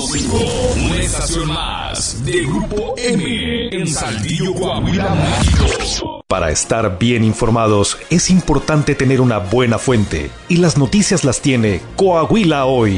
105, una estación más de Grupo M en Saltillo, Coahuila, México. Para estar bien informados es importante tener una buena fuente, y las noticias las tiene Coahuila Hoy.